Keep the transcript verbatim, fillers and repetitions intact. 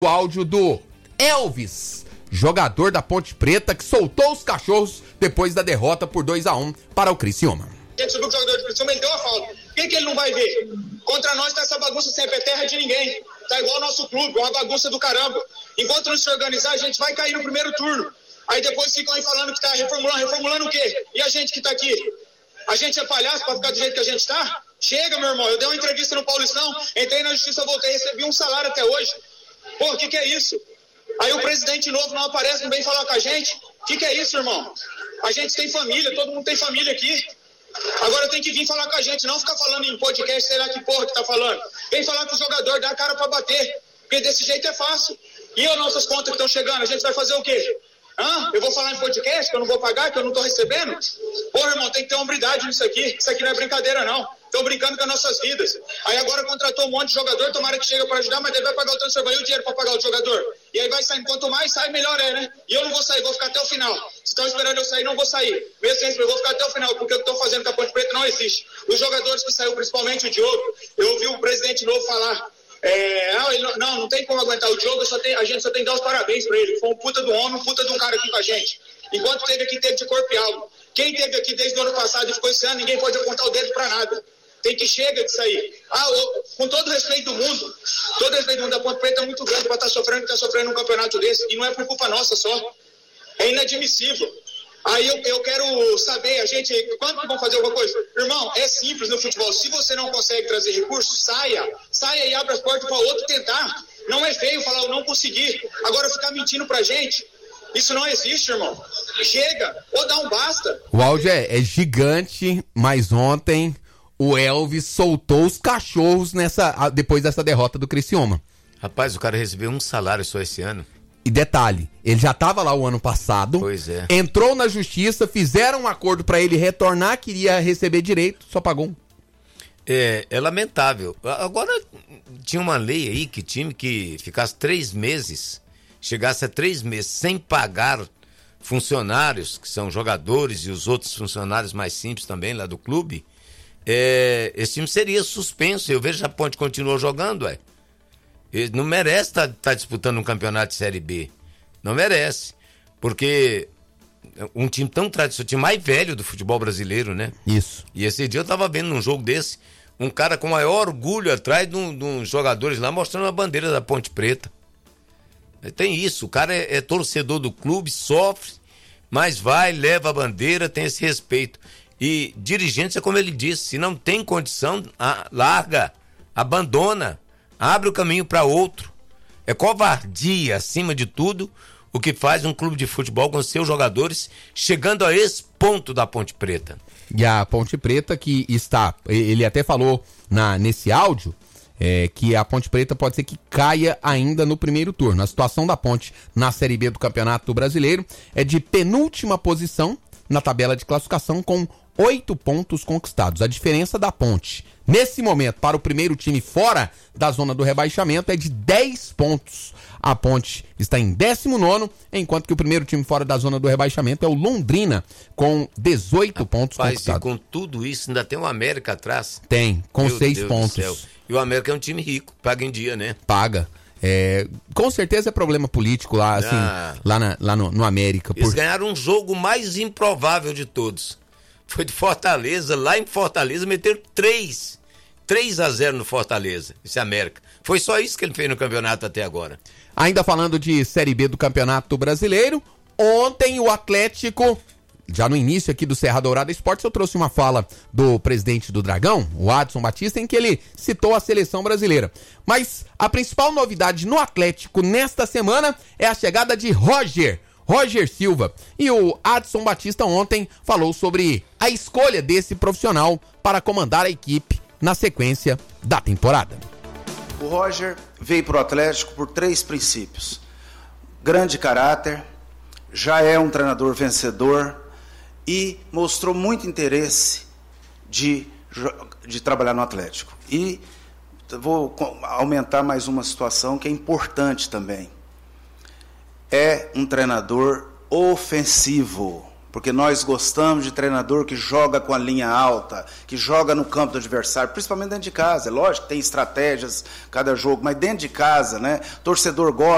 O áudio do Elvis, jogador da Ponte Preta, que soltou os cachorros depois da derrota por dois a um para o Criciúma. Ele subiu o jogador de Criciúma, ele deu a falta. Por que, que ele não vai ver? Contra nós tá essa bagunça sempre, é terra de ninguém. Tá igual o nosso clube, uma bagunça do caramba. Enquanto não se organizar, a gente vai cair no primeiro turno. Aí depois ficam aí falando que tá reformulando. Reformulando o quê? E a gente que tá aqui? A gente é palhaço pra ficar do jeito que a gente tá? Chega, meu irmão. Eu dei uma entrevista no Paulistão, entrei na justiça, voltei, recebi um salário até hoje. Pô, o que que é isso? Aí o presidente novo não aparece, não vem falar com a gente. O que que é isso, irmão? A gente tem família, todo mundo tem família aqui. Agora tem que vir falar com a gente, não ficar falando em podcast, sei lá que porra que tá falando. Vem falar com o jogador, dá a cara pra bater. Porque desse jeito é fácil. E as nossas contas que estão chegando, a gente vai fazer o quê? Hã? Eu vou falar em podcast que eu não vou pagar, que eu não tô recebendo? Porra, irmão, tem que ter hombridade nisso aqui. Isso aqui não é brincadeira, não. Estão brincando com as nossas vidas. Aí agora contratou um monte de jogador, tomara que chega para ajudar, mas ele vai pagar o transfer, vai o dinheiro para pagar o jogador. E aí vai sair, quanto mais sai, melhor é, né? E eu não vou sair, vou ficar até o final. Se estão esperando eu sair, não vou sair. Mesmo sem eu vou ficar até o final, porque o que estão fazendo com a Ponte Preta não existe. Os jogadores que saíram, principalmente o Diogo, eu ouvi o presidente novo falar, é, não, ele não, não, não tem como aguentar o Diogo, só tem, a gente só tem que dar os parabéns para ele. Foi um puta do homem, um puta de um cara aqui com a gente. Enquanto teve aqui, teve de corpo e alma. Quem teve aqui desde o ano passado e ficou esse ano, ninguém pode apontar o dedo para nada. Tem que chega disso aí. Ah, eu, com todo o respeito do mundo, todo o respeito do mundo, a Ponte Preta é muito grande para estar tá sofrendo, estar tá sofrendo um campeonato desse, e não é por culpa nossa só. É inadmissível. Aí eu, eu quero saber, a gente, quando que vão fazer alguma coisa? Irmão, é simples no futebol. Se você não consegue trazer recursos, saia. Saia e abra as portas para outro tentar. Não é feio falar, eu não consegui. Agora ficar mentindo pra gente, isso não existe, irmão. Chega, ou dá um basta. O áudio é, é gigante, mas ontem o Elvis soltou os cachorros nessa, depois dessa derrota do Criciúma. Rapaz, o cara recebeu um salário só esse ano. E detalhe, ele já estava lá o ano passado, pois é. Entrou na justiça, fizeram um acordo para ele retornar, queria receber direito, só pagou um. É, é lamentável. Agora, tinha uma lei aí que time que ficasse três meses, chegasse a três meses sem pagar funcionários, que são jogadores e os outros funcionários mais simples também lá do clube, é, esse time seria suspenso. Eu vejo que a Ponte continuou jogando, ué. Ele não merece estar tá, tá disputando um campeonato de Série B. Não merece. Porque um time tão tradicional, o time mais velho do futebol brasileiro, né? Isso. E esse dia eu tava vendo num jogo desse, um cara com maior orgulho atrás de, um, de uns jogadores lá mostrando a bandeira da Ponte Preta. Tem isso, o cara é, é torcedor do clube, sofre, mas vai, leva a bandeira, tem esse respeito. E dirigente, é como ele disse, se não tem condição, a, larga, abandona. Abre o caminho para outro. É covardia, acima de tudo, o que faz um clube de futebol com seus jogadores chegando a esse ponto da Ponte Preta. E a Ponte Preta que está, ele até falou na, nesse áudio, é, que a Ponte Preta pode ser que caia ainda no primeiro turno. A situação da Ponte na Série B do Campeonato Brasileiro é de penúltima posição na tabela de classificação com oito pontos conquistados. A diferença da Ponte, nesse momento, para o primeiro time fora da zona do rebaixamento, é de dez pontos. A Ponte está em décimo nono, enquanto que o primeiro time fora da zona do rebaixamento é o Londrina, com dezoito Rapaz, pontos conquistados. E com tudo isso, ainda tem o América atrás? Tem, com Meu seis Deus pontos. E o América é um time rico, paga em dia, né? Paga. É, com certeza é problema político lá, assim, ah. lá, na, lá no, no América. Eles por... ganharam um jogo mais improvável de todos. Foi de Fortaleza, lá em Fortaleza, meteram três. três a zero no Fortaleza, esse América. Foi só isso que ele fez no campeonato até agora. Ainda falando de Série B do Campeonato Brasileiro, ontem o Atlético, já no início aqui do Serra Dourada Esportes, eu trouxe uma fala do presidente do Dragão, o Adson Batista, em que ele citou a seleção brasileira. Mas a principal novidade no Atlético nesta semana é a chegada de Roger, Roger Silva. E o Adson Batista ontem falou sobre a escolha desse profissional para comandar a equipe na sequência da temporada. O Roger veio para o Atlético por três princípios. Grande caráter, já é um treinador vencedor e mostrou muito interesse de, de trabalhar no Atlético. E vou aumentar mais uma situação que é importante também. É um treinador ofensivo, porque nós gostamos de treinador que joga com a linha alta, que joga no campo do adversário, principalmente dentro de casa. É lógico que tem estratégias cada jogo, mas dentro de casa, né? O torcedor gosta.